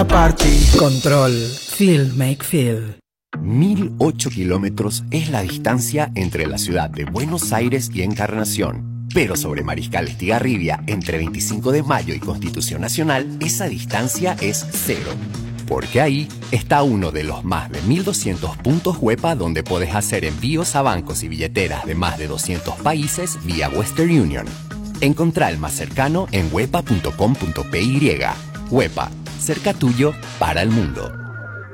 Control. Feel make feel. 1008 kilómetros es la distancia entre la ciudad de Buenos Aires y Encarnación. Pero sobre Mariscal Estigarribia, entre 25 de mayo y Constitución Nacional, esa distancia es cero. Porque ahí está uno de los más de 1200 puntos Huepa donde podés hacer envíos a bancos y billeteras de más de 200 países vía Western Union. Encontrá el más cercano en huepa.com.py. Huepa, cerca tuyo para el mundo.